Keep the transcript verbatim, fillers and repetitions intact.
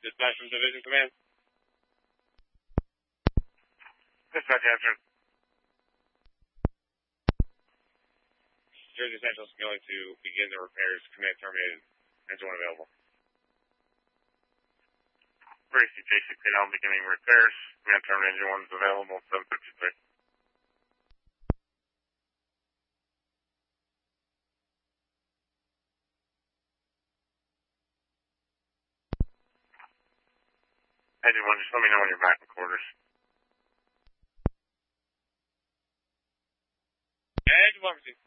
Dispatch from Division Command. Dispatch answer. Jersey Central is going to begin the repairs. Command terminated. Engine one available. Gracie J six eight L beginning repairs. Command terminated. Engine one is available. seven fifty-three. Engine one, just let me know when you're back in quarters. Engine one received.